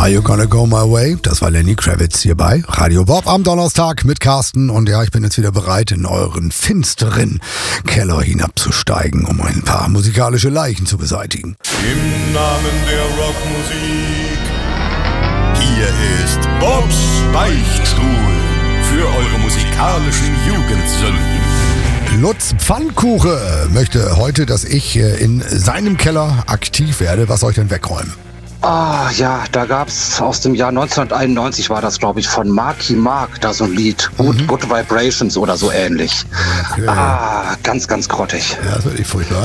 Are You Gonna Go My Way? Das war Lenny Kravitz hier bei Radio Bob am Donnerstag mit Carsten. Und ja, ich bin jetzt wieder bereit, in euren finsteren Keller hinabzusteigen, um ein paar musikalische Leichen zu beseitigen. Im Namen der Rockmusik, hier ist Bobs Beichtstuhl für eure musikalischen Jugendsünden. Lutz Pfannkuche möchte heute, dass ich in seinem Keller aktiv werde. Was soll ich denn wegräumen? Ah, ja, da gab's aus dem Jahr 1991 war das, glaube ich, von Marky Mark, da so ein Lied. Good Vibrations oder so ähnlich. Okay. Ah, ganz, ganz grottig. Ja, das wird nicht furchtbar.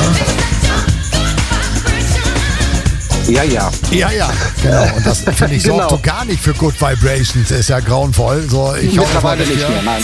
Ja, ja. Ja, ja, genau. Und das, finde ich, sorgt Genau. so gar nicht für Good Vibrations. Ist ja grauenvoll. So, ich hoffe, Mittlerweile nicht mehr, nein.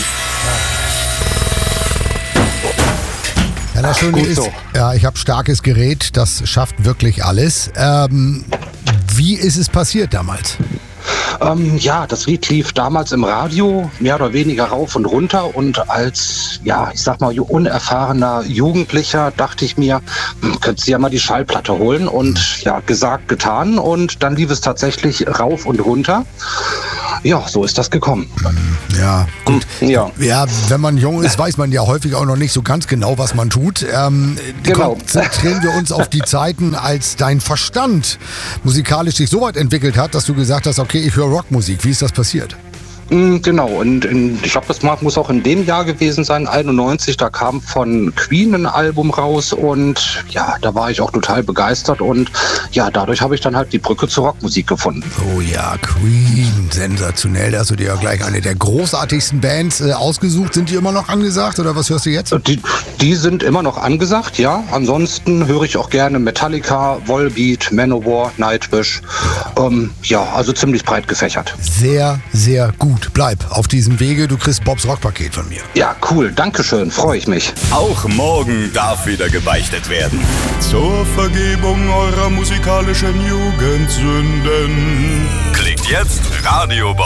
Ja, das Schöne gut ist, so. ja, ich habe starkes Gerät, das schafft wirklich alles. Wie ist es passiert damals? Ja, das Lied lief damals im Radio, mehr oder weniger rauf und runter. Und als, ja, ich sag mal, unerfahrener Jugendlicher dachte ich mir, könntest du ja mal die Schallplatte holen. Und ja, gesagt, getan. Und dann lief es tatsächlich rauf und runter. Ja, so ist das gekommen. Ja, gut. Ja. Ja, wenn man jung ist, weiß man ja häufig auch noch nicht so ganz genau, was man tut. Genau. Konzentrieren wir uns auf die Zeiten, als dein Verstand musikalisch sich so weit entwickelt hat, dass du gesagt hast, okay, ich höre Rockmusik. Wie ist das passiert? Genau, und ich glaube, das muss auch in dem Jahr gewesen sein, 91, da kam von Queen ein Album raus und ja, da war ich auch total begeistert und ja, dadurch habe ich dann halt die Brücke zur Rockmusik gefunden. Oh ja, Queen, sensationell. Da hast du dir ja gleich eine der großartigsten Bands ausgesucht. Sind die immer noch angesagt oder was hörst du jetzt? Die sind immer noch angesagt, ja. Ansonsten höre ich auch gerne Metallica, Volbeat, Manowar, Nightwish. Ja, also ziemlich breit gefächert. Sehr, sehr gut. Bleib auf diesem Wege. Du kriegst Bobs Rockpaket von mir. Ja, cool, dankeschön, freue ich mich. Auch morgen darf wieder gebeichtet werden. Zur Vergebung eurer musikalischen Jugendsünden. Klickt jetzt Radio Bob